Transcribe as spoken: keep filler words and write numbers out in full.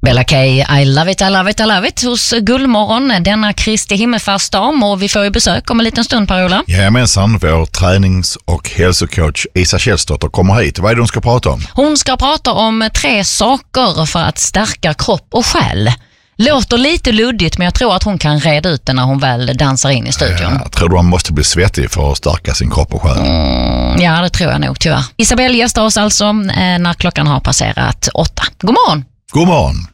Bella K, I love it, I love it, I love it hos Guldmorgon denna Kristi himmelfärdsdag, och vi får ju besök om en liten stund, Per-Ola. Jajamensan, vår tränings- och hälsocoach Isa Kjellsdotter kommer hit. Vad är det hon ska prata om? Hon ska prata om tre saker för att stärka kropp och själ. Låter lite luddigt, men jag tror att hon kan reda ut det när hon väl dansar in i studion. Jag tror man måste bli svettig för att stärka sin kropp och själ. Mm, ja, det tror jag nog tyvärr. Isabelle gästar oss alltså när klockan har passerat åtta. God morgon! God morgon!